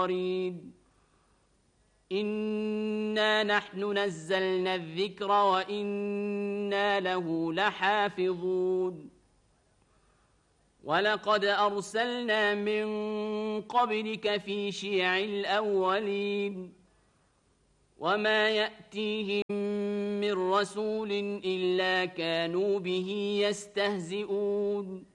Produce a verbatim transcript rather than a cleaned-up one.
إنا نحن نزلنا الذكر وإنا له لحافظون ولقد أرسلنا من قبلك في شيع الأولين وما يأتيهم من رسول إلا كانوا به يستهزئون